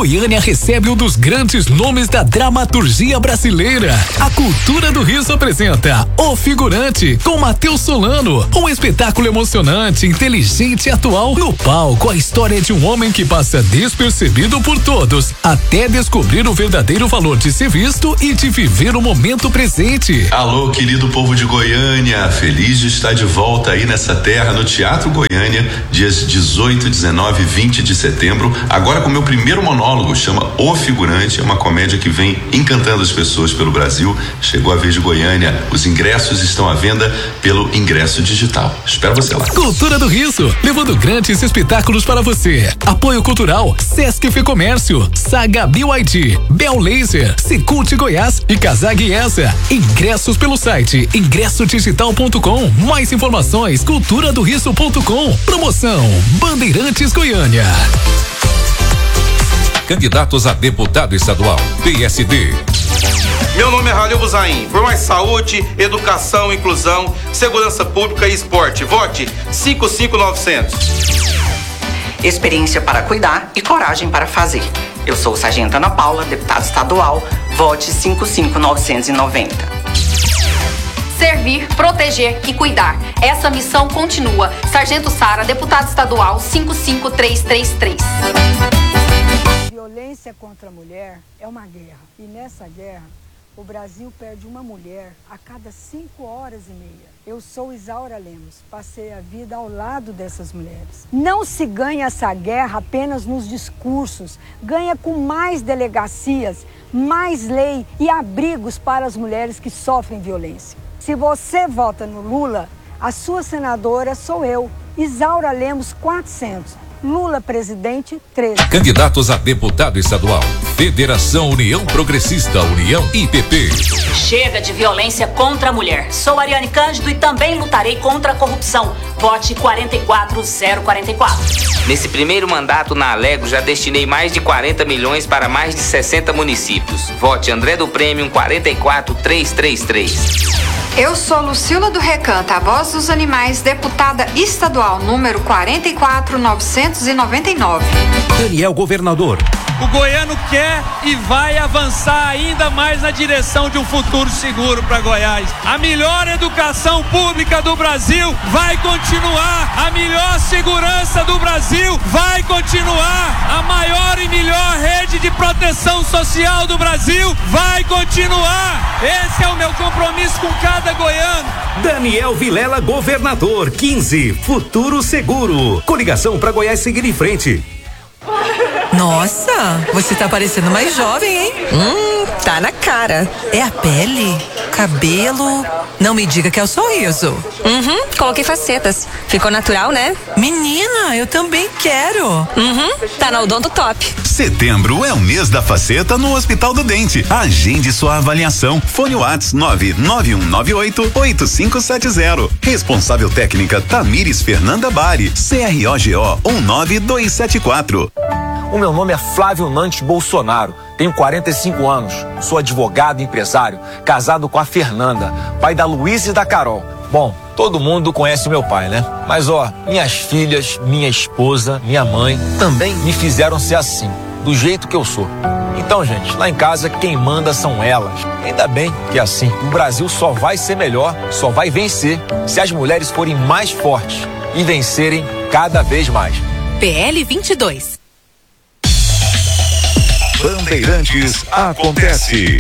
Goiânia recebe um dos grandes nomes da dramaturgia brasileira. A Cultura do Riso apresenta O Figurante, com Matheus Solano. Um espetáculo emocionante, inteligente e atual. No palco, a história de um homem que passa despercebido por todos, até descobrir o verdadeiro valor de ser visto e de viver o momento presente. Alô, querido povo de Goiânia, feliz de estar de volta aí nessa terra, no Teatro Goiânia, dias 18, 19 e 20 de setembro, agora com meu primeiro monólogo, chama O Figurante, é uma comédia que vem encantando as pessoas pelo Brasil. Chegou a vez de Goiânia, os ingressos estão à venda pelo ingresso digital. Espero você lá. Cultura do Riso, levando grandes espetáculos para você. Apoio cultural, Sesc Fecomércio, Saga BYD, Bel Laser, Secult Goiás e Casag Essa. Ingressos pelo site ingressodigital.com. Mais informações, culturadoriso.com. Promoção Bandeirantes Goiânia. Candidatos a deputado estadual, PSD. Meu nome é Halil Buzaim. Por mais saúde, educação, inclusão, segurança pública e esporte. Vote 55900. Experiência para cuidar e coragem para fazer. Eu sou Sargento Ana Paula, deputada estadual. Vote 55990. Servir, proteger e cuidar. Essa missão continua. Sargento Sara, deputada estadual 55333. Violência contra a mulher é uma guerra. E nessa guerra, o Brasil perde uma mulher a cada 5 horas e meia. Eu sou Isaura Lemos, passei a vida ao lado dessas mulheres. Não se ganha essa guerra apenas nos discursos, ganha com mais delegacias, mais lei e abrigos para as mulheres que sofrem violência. Se você vota no Lula, a sua senadora sou eu, Isaura Lemos 400. Lula presidente 13. Candidatos a deputado estadual, Federação União Progressista, União IPP. Chega de violência contra a mulher. Sou Ariane Cândido e também lutarei contra a corrupção. Vote 44044. Nesse primeiro mandato na Alego já destinei mais de 40 milhões para mais de 60 municípios. Vote André do Prêmio 44333. Eu sou Lucila do Recanto, a voz dos animais, deputada estadual número 44999. Daniel Governador. O goiano quer e vai avançar ainda mais na direção de um futuro seguro para Goiás. A melhor educação pública do Brasil vai continuar. A melhor segurança do Brasil vai continuar. A maior e melhor rede de proteção social do Brasil vai continuar. Esse é o meu compromisso com cada goiano. Daniel Vilela, governador 15, futuro seguro. Coligação para Goiás seguir em frente. Nossa, você tá parecendo mais jovem, hein? Tá na cara. É a pele? Cabelo? Não me diga que é o sorriso. Coloquei facetas. Ficou natural, né? Menina, eu também quero. Tá na Odonto Top. Setembro é o mês da faceta no Hospital do Dente. Agende sua avaliação. Fone Whats 99198-8570. Responsável técnica Tamires Fernanda Bari. CROGO 19274. O meu nome é Flávio Nantes Bolsonaro, tenho 45 anos, sou advogado e empresário, casado com a Fernanda, pai da Luísa e da Carol. Bom, todo mundo conhece meu pai, né? Mas minhas filhas, minha esposa, minha mãe também me fizeram ser assim, do jeito que eu sou. Então, gente, lá em casa quem manda são elas. Ainda bem que é assim. O Brasil só vai ser melhor, só vai vencer se as mulheres forem mais fortes e vencerem cada vez mais. PL 22. Bandeirantes acontece.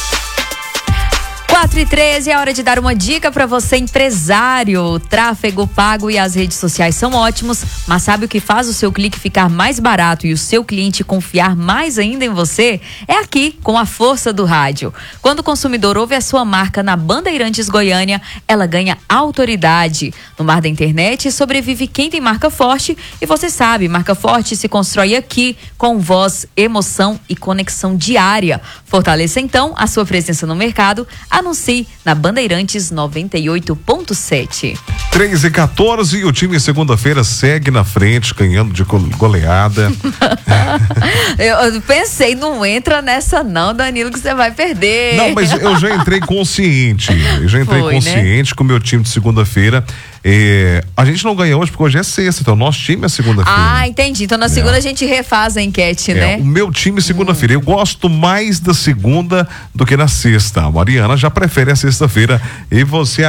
4h13, é hora de dar uma dica para você, empresário. O tráfego pago e as redes sociais são ótimos, mas sabe o que faz o seu clique ficar mais barato e o seu cliente confiar mais ainda em você? É aqui, com a força do rádio. Quando o consumidor ouve a sua marca na Bandeirantes Goiânia, ela ganha autoridade. No mar da internet, sobrevive quem tem marca forte, e você sabe, marca forte se constrói aqui, com voz, emoção e conexão diária. Fortaleça então a sua presença no mercado. Anuncie na Bandeirantes 98.7. 3h14 e o time segunda-feira segue na frente, ganhando de goleada. Eu pensei, não entra nessa não, Danilo, que você vai perder. Não, mas eu já entrei consciente. Foi, consciente, né? Com o meu time de segunda-feira. A gente não ganha hoje porque hoje é sexta, então o nosso time é segunda-feira. Ah, entendi. Então na segunda a gente refaz a enquete, né? O meu time segunda-feira. Eu gosto mais da segunda do que na sexta. A Mariana já prefere a sexta-feira. E você,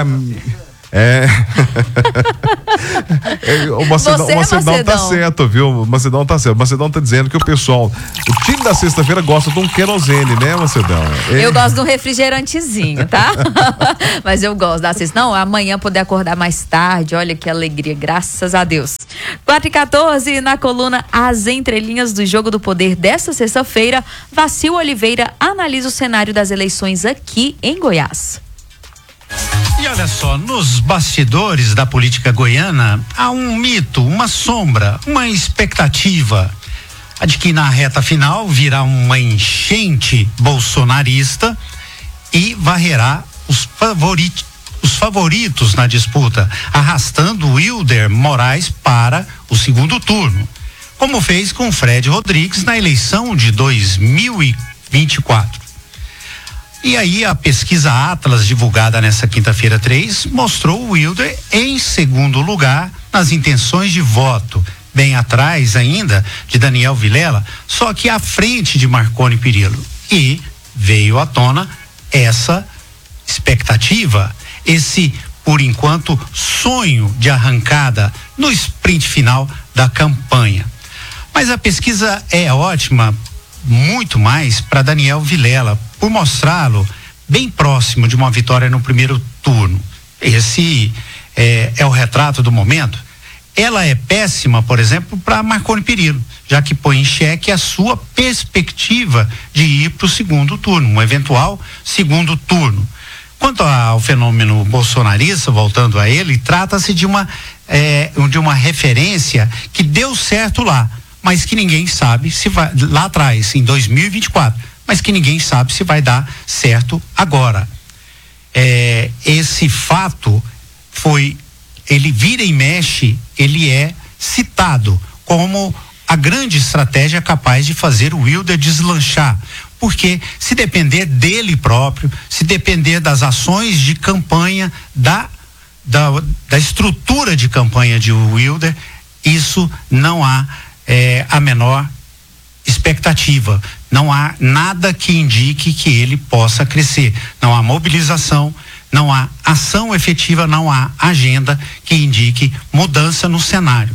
o Macedão tá certo, viu? O Macedão tá certo. O Macedão tá dizendo que o pessoal, o time da sexta-feira gosta de um querosene, né, Macedão? Eu gosto de um refrigerantezinho, tá? Mas eu gosto da sexta. Não, amanhã poder acordar mais tarde, olha que alegria, graças a Deus. 4h14, na coluna As Entrelinhas do Jogo do Poder desta sexta-feira, Vacil Oliveira analisa o cenário das eleições aqui em Goiás. E olha só, nos bastidores da política goiana há um mito, uma sombra, uma expectativa, a de que na reta final virá uma enchente bolsonarista e varrerá os favoritos na disputa, arrastando Wilder Moraes para o segundo turno, como fez com Fred Rodrigues na eleição de 2024. E aí a pesquisa Atlas, divulgada nessa quinta-feira 3, mostrou o Wilder em segundo lugar nas intenções de voto, bem atrás ainda de Daniel Vilela, só que à frente de Marconi Perillo. E veio à tona essa expectativa, esse, por enquanto, sonho de arrancada no sprint final da campanha. Mas a pesquisa é ótima, muito mais para Daniel Vilela, por mostrá-lo bem próximo de uma vitória no primeiro turno. Esse é o retrato do momento. Ela é péssima, por exemplo, para Marconi Perillo, já que põe em xeque a sua perspectiva de ir para o segundo turno, um eventual segundo turno. Quanto ao fenômeno bolsonarista, voltando a ele, trata-se de uma referência que deu certo lá, mas que ninguém sabe se vai, lá atrás, em 2024, mas que ninguém sabe se vai dar certo agora. Esse fato ele vira e mexe, ele é citado como a grande estratégia capaz de fazer o Wilder deslanchar, porque se depender dele próprio, se depender das ações de campanha, da estrutura de campanha de Wilder, isso não há a menor expectativa, não há nada que indique que ele possa crescer, não há mobilização, não há ação efetiva, não há agenda que indique mudança no cenário.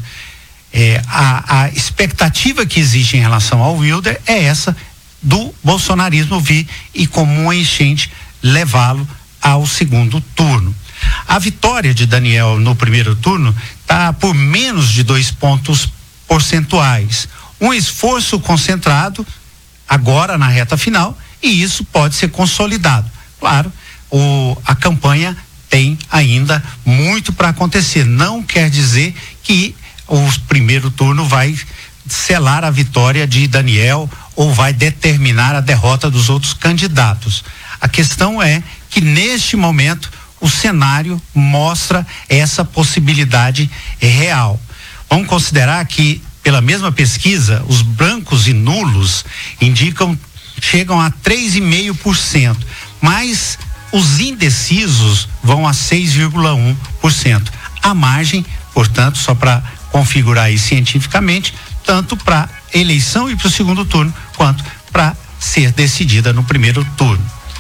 A expectativa que existe em relação ao Wilder é essa do bolsonarismo vir e, como uma enchente, levá-lo ao segundo turno. A vitória de Daniel no primeiro turno está por menos de 2 pontos percentuais. Um esforço concentrado agora na reta final, e isso pode ser consolidado. Claro, a campanha tem ainda muito para acontecer. Não quer dizer que o primeiro turno vai selar a vitória de Daniel ou vai determinar a derrota dos outros candidatos. A questão é que neste momento o cenário mostra essa possibilidade real. Vamos considerar que, pela mesma pesquisa, os brancos e nulos chegam a 3,5%, mas os indecisos vão a 6,1%. A margem, portanto, só para configurar isso cientificamente, tanto para eleição e para o segundo turno, quanto para ser decidida no primeiro turno.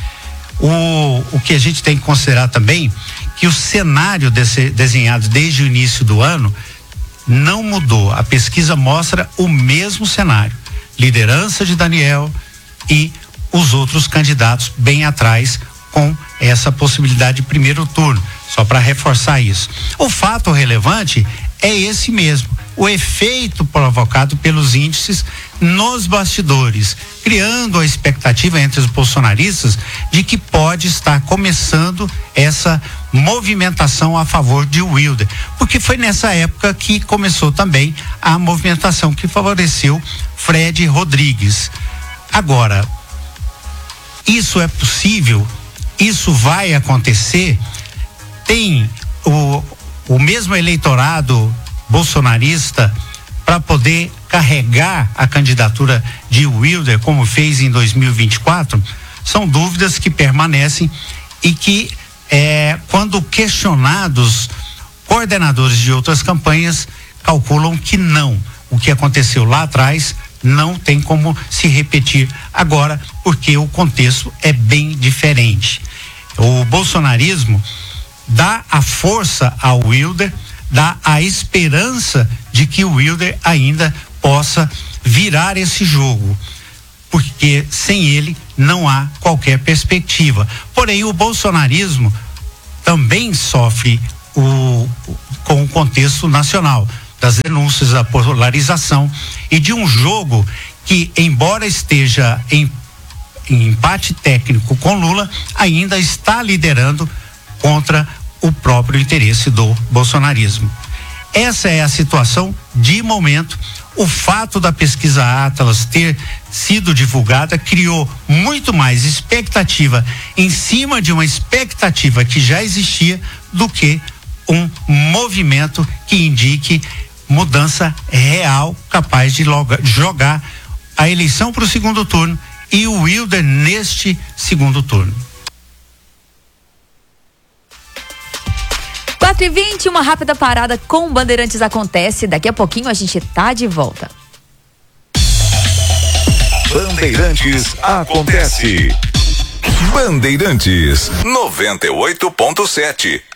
O que a gente tem que considerar também, que o cenário desenhado desde o início do ano não mudou. A pesquisa mostra o mesmo cenário: liderança de Daniel e os outros candidatos bem atrás, com essa possibilidade de primeiro turno, só para reforçar isso. O fato relevante é esse mesmo: o efeito provocado pelos índices nos bastidores, criando a expectativa entre os bolsonaristas de que pode estar começando essa movimentação a favor de Wilder, porque foi nessa época que começou também a movimentação que favoreceu Fred Rodrigues. Agora, isso é possível? Isso vai acontecer? Tem o mesmo eleitorado bolsonarista para poder carregar a candidatura de Wilder como fez em 2024? São dúvidas que permanecem e que, quando questionados coordenadores de outras campanhas calculam que não. O que aconteceu lá atrás não tem como se repetir agora, porque o contexto é bem diferente. O bolsonarismo dá a força ao Wilder, dá a esperança de que o Wilder ainda possa virar esse jogo, porque sem ele não há qualquer perspectiva. Porém, o bolsonarismo também sofre com o contexto nacional, das denúncias, da polarização e de um jogo que, embora esteja em empate técnico com Lula, ainda está liderando contra o próprio interesse do bolsonarismo. Essa é a situação de momento. O fato da pesquisa Atlas ter sido divulgada criou muito mais expectativa em cima de uma expectativa que já existia do que um movimento que indique mudança real, capaz de jogar a eleição para o segundo turno e o Wilder neste segundo turno. 4h20, uma rápida parada com Bandeirantes acontece. Daqui a pouquinho a gente tá de volta. Bandeirantes acontece. Bandeirantes 98.7.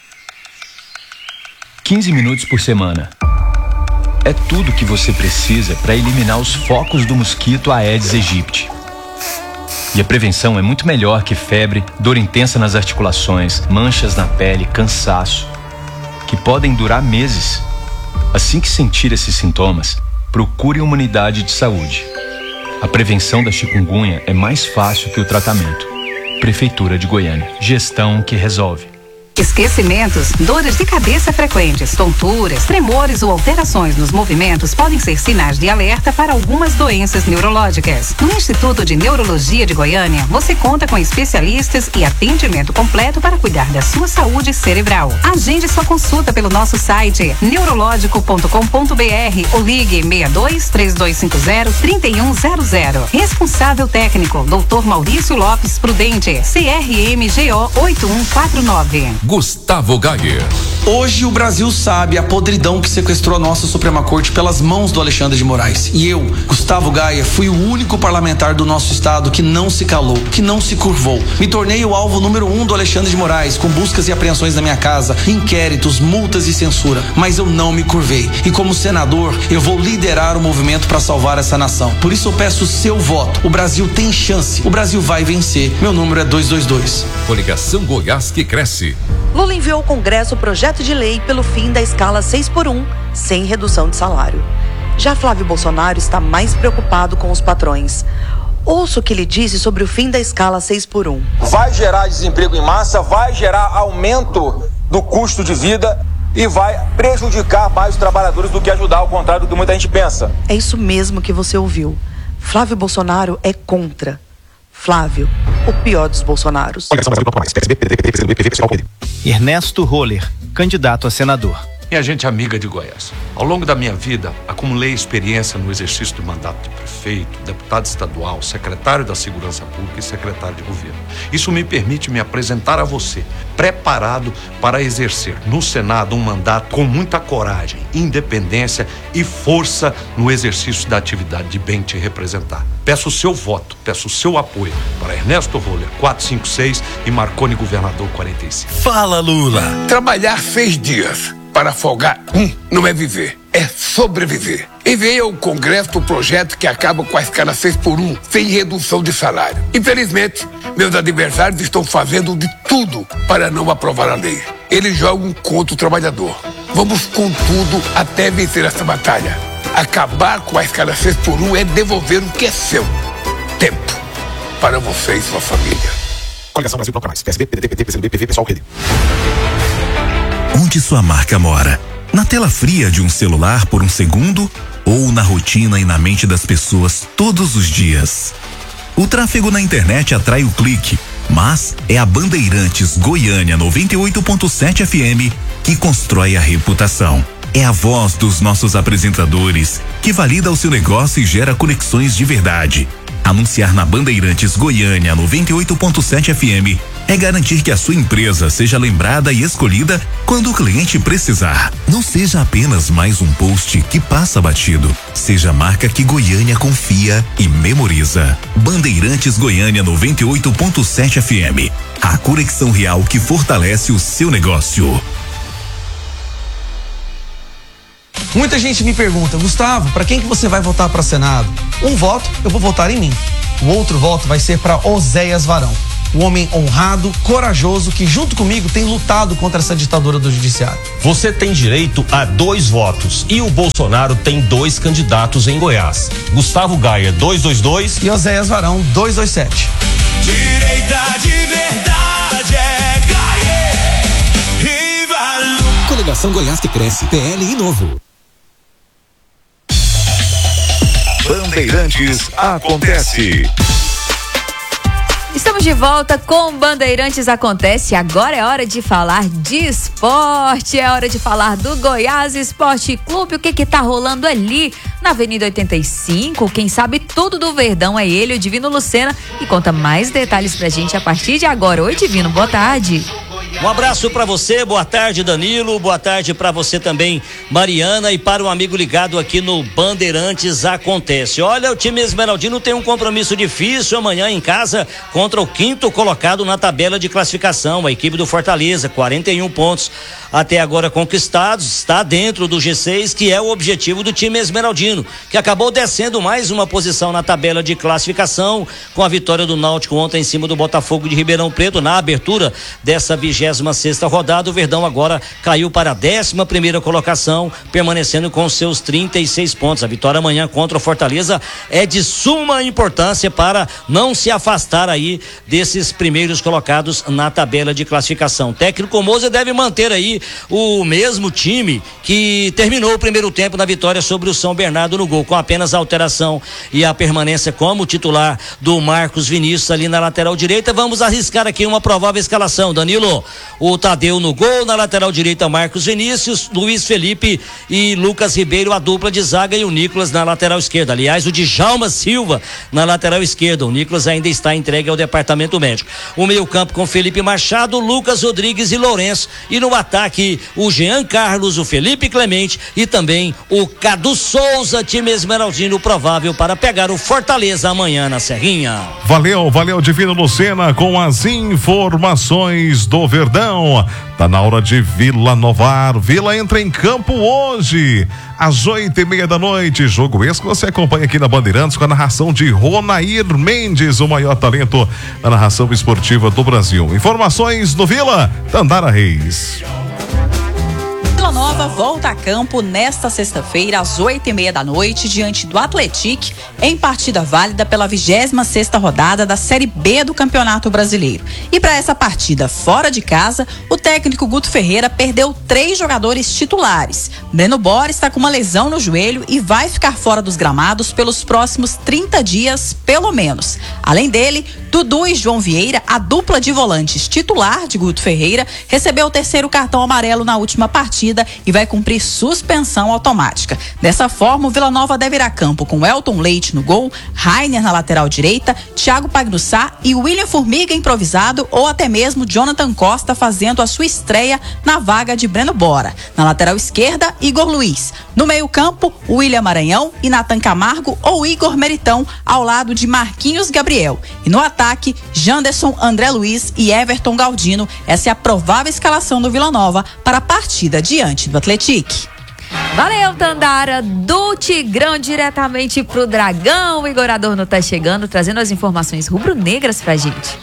15 minutos por semana. É tudo que você precisa para eliminar os focos do mosquito Aedes aegypti. E a prevenção é muito melhor que febre, dor intensa nas articulações, manchas na pele, cansaço, que podem durar meses. Assim que sentir esses sintomas, procure uma unidade de saúde. A prevenção da chikungunya é mais fácil que o tratamento. Prefeitura de Goiânia. Gestão que resolve. Esquecimentos, dores de cabeça frequentes, tonturas, tremores ou alterações nos movimentos podem ser sinais de alerta para algumas doenças neurológicas. No Instituto de Neurologia de Goiânia, você conta com especialistas e atendimento completo para cuidar da sua saúde cerebral. Agende sua consulta pelo nosso site neurologico.com.br ou ligue 62-3250-3100. Responsável técnico, Dr. Maurício Lopes Prudente, CRMGO 8149. Gustavo Gayer. Hoje o Brasil sabe a podridão que sequestrou a nossa Suprema Corte pelas mãos do Alexandre de Moraes. E eu, Gustavo Gayer, fui o único parlamentar do nosso estado que não se calou, que não se curvou. Me tornei o alvo número 1 do Alexandre de Moraes, com buscas e apreensões na minha casa, inquéritos, multas e censura. Mas eu não me curvei. E como senador, eu vou liderar o movimento para salvar essa nação. Por isso eu peço o seu voto. O Brasil tem chance. O Brasil vai vencer. Meu número é 222. Coligação Goiás que cresce. Lula enviou ao Congresso o projeto de lei pelo fim da escala 6x1, sem redução de salário. Já Flávio Bolsonaro está mais preocupado com os patrões. Ouça o que ele disse sobre o fim da escala 6x1. Vai gerar desemprego em massa, vai gerar aumento do custo de vida e vai prejudicar mais os trabalhadores do que ajudar, ao contrário do que muita gente pensa. É isso mesmo que você ouviu. Flávio Bolsonaro é contra. Flávio, o pior dos Bolsonaros. Ernesto Roller, candidato a senador. Minha gente amiga de Goiás, ao longo da minha vida, acumulei experiência no exercício do mandato de prefeito, deputado estadual, secretário da Segurança Pública e secretário de governo. Isso me permite me apresentar a você, preparado para exercer no Senado um mandato com muita coragem, independência e força no exercício da atividade de bem te representar. Peço o seu voto, peço o seu apoio para Ernesto Roller, 456 e Marconi Governador 45. Fala, Lula! Trabalhar 6 dias para folgar não é viver, é sobreviver. Enviei ao Congresso o projeto que acaba com a escala 6x1, sem redução de salário. Infelizmente, meus adversários estão fazendo de tudo para não aprovar a lei. Eles jogam contra o trabalhador. Vamos com tudo até vencer essa batalha. Acabar com a escala 6x1 é devolver o que é seu. Tempo para você e sua família. Coligação Brasil Bloco Mais, PSB, PDT, PT, PCdoB, PV, PSOL, Rede. Onde sua marca mora? Na tela fria de um celular por um segundo ou na rotina e na mente das pessoas todos os dias? O tráfego na internet atrai o clique, mas é a Bandeirantes Goiânia 98.7 FM que constrói a reputação. É a voz dos nossos apresentadores que valida o seu negócio e gera conexões de verdade. Anunciar na Bandeirantes Goiânia 98.7 FM é garantir que a sua empresa seja lembrada e escolhida quando o cliente precisar. Não seja apenas mais um post que passa batido. Seja a marca que Goiânia confia e memoriza. Bandeirantes Goiânia 98.7 FM. A conexão real que fortalece o seu negócio. Muita gente me pergunta, Gustavo, para quem que você vai votar para Senado? Um voto, eu vou votar em mim. O outro voto vai ser para Oséias Varão, um homem honrado, corajoso, que junto comigo tem lutado contra essa ditadura do judiciário. Você tem direito a 2 votos e o Bolsonaro tem 2 candidatos em Goiás. Gustavo Gaia, 222 e Oséias Varão, 227. Direita de verdade é Gaia e valor. Coligação Goiás que cresce, PL e Novo. Bandeirantes acontece. Estamos de volta com Bandeirantes Acontece. Agora é hora de falar de esporte, é hora de falar do Goiás Esporte Clube. O que tá rolando ali na Avenida 85? Quem sabe tudo do Verdão é ele, o Divino Lucena, e conta mais detalhes pra gente a partir de agora. Oi, Divino, boa tarde. Um abraço para você, boa tarde, Danilo, boa tarde para você também, Mariana, e para um amigo ligado aqui no Bandeirantes Acontece. Olha, o time esmeraldino tem um compromisso difícil amanhã em casa contra o 5º colocado na tabela de classificação, a equipe do Fortaleza, 41 pontos até agora conquistados, está dentro do G6, que é o objetivo do time esmeraldino, que acabou descendo mais uma posição na tabela de classificação com a vitória do Náutico ontem em cima do Botafogo de Ribeirão Preto na abertura dessa 26ª rodada. O Verdão agora caiu para a 11ª colocação, permanecendo com seus 36 pontos. A vitória amanhã contra o Fortaleza é de suma importância para não se afastar aí desses primeiros colocados na tabela de classificação. O técnico Moza deve manter aí o mesmo time que terminou o primeiro tempo na vitória sobre o São Bernardo no gol, com apenas a alteração e a permanência como titular do Marcos Vinícius ali na lateral direita. Vamos arriscar aqui uma provável escalação, Danilo. O Tadeu no gol, na lateral direita Marcos Vinícius, Luiz Felipe e Lucas Ribeiro, a dupla de zaga, e o Nicolas na lateral esquerda. Aliás, o Djalma Silva na lateral esquerda. O Nicolas ainda está entregue ao departamento médico. O meio-campo com Felipe Machado, Lucas Rodrigues e Lourenço. E no ataque, o Jean Carlos, o Felipe Clemente e também o Cadu Souza, time esmeraldino provável para pegar o Fortaleza amanhã na Serrinha. Valeu, Divino Lucena com as informações do Verdão. Tá na hora de Vila Novar. Vila entra em campo hoje, às 8:30 da noite. Jogo esse que você acompanha aqui na Bandeirantes com a narração de Ronair Mendes, o maior talento da narração esportiva do Brasil. Informações do Vila, Tandara Reis. Vila Nova volta a campo nesta sexta-feira às 8:30 da noite diante do Atlético, em partida válida pela 26ª rodada da Série B do Campeonato Brasileiro. E para essa partida fora de casa, o técnico Guto Ferreira perdeu 3 jogadores titulares. Breno Bora está com uma lesão no joelho e vai ficar fora dos gramados pelos próximos 30 dias, pelo menos. Além dele, Dudu e João Vieira, a dupla de volantes titular de Guto Ferreira, recebeu o 3º cartão amarelo na última partida e vai cumprir suspensão automática. Dessa forma, o Vila Nova deve ir a campo com Elton Leite no gol, Rainer na lateral direita, Thiago Pagnussá e William Formiga improvisado, ou até mesmo Jonathan Costa fazendo a sua estreia na vaga de Breno Bora. Na lateral esquerda, Igor Luiz. No meio-campo, William Maranhão e Nathan Camargo ou Igor Meritão ao lado de Marquinhos Gabriel. E no ataque, Janderson, André Luiz e Everton Galdino. Essa é a provável escalação do Vila Nova para a partida diante do Atlético. Valeu, Tandara, do Tigrão diretamente pro Dragão. O Igor Adorno tá chegando, trazendo as informações rubro-negras pra gente.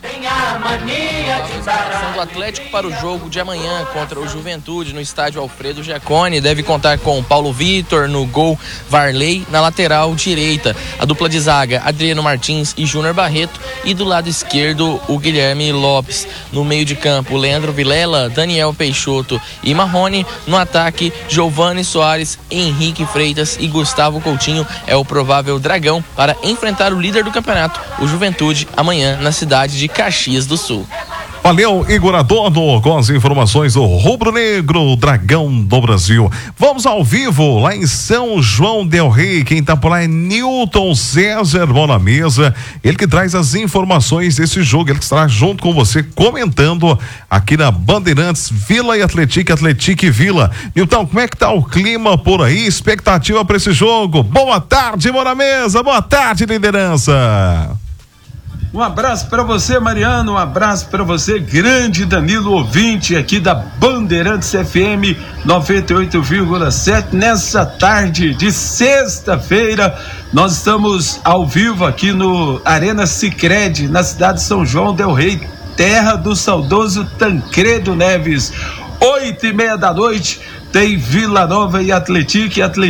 A do Atlético para o jogo de amanhã contra o Juventude no estádio Alfredo Giacone deve contar com Paulo Vitor no gol, Varley na lateral direita, a dupla de zaga Adriano Martins e Júnior Barreto, e do lado esquerdo o Guilherme Lopes. No meio de campo, Leandro Vilela, Daniel Peixoto e Marrone. No ataque, Giovani Soares, Henrique Freitas e Gustavo Coutinho é o provável Dragão para enfrentar o líder do campeonato, o Juventude, amanhã na cidade de Caxias do Sul. Valeu, Igor Adorno, com as informações do Rubro Negro, Dragão do Brasil. Vamos ao vivo lá em São João del Rei. Quem tá por lá é Newton César, bom na mesa. Ele que traz as informações desse jogo. Ele que estará junto com você comentando aqui na Bandeirantes, Vila e Atlético, Atlético e Vila. Newton, como é que tá o clima por aí? Expectativa para esse jogo? Boa tarde, bom na mesa. Boa tarde, liderança. Um abraço para você, Mariano, um abraço para você, grande Danilo, ouvinte aqui da Bandeirantes FM 98,7. Nessa tarde de sexta-feira, nós estamos ao vivo aqui no Arena Sicredi, na cidade de São João del Rei, terra do saudoso Tancredo Neves. 8:30 da noite, tem Vila Nova e Atlético